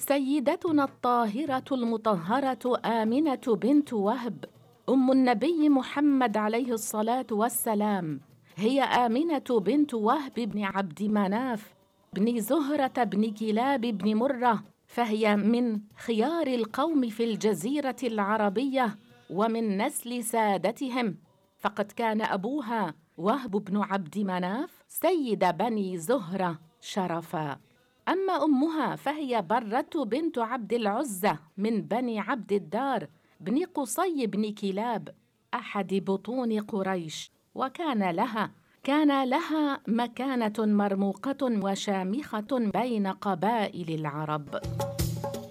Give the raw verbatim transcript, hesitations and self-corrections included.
سيدتنا الطاهرة المطهرة آمنة بنت وهب أم النبي محمد عليه الصلاة والسلام، هي آمنة بنت وهب بن عبد مناف بن زهرة بن كلاب بن مرة، فهي من خيار القوم في الجزيرة العربية ومن نسل سادتهم، فقد كان أبوها وهب بن عبد مناف سيد بني زهرة شرفا. أما أمها فهي برة بنت عبد العزة من بني عبد الدار بن قصي بن كلاب أحد بطون قريش، وكان لها كان لها مكانة مرموقة وشامخة بين قبائل العرب.